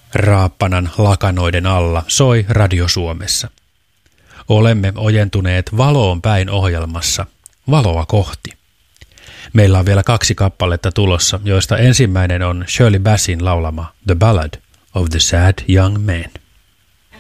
Raappanan lakanoiden alla soi Radio Suomessa. Olemme ojentuneet valoon päin ohjelmassa Valoa kohti. Meillä on vielä 2 kappaletta tulossa, joista ensimmäinen on Shirley Bassin laulama The Ballad of the Sad Young Man.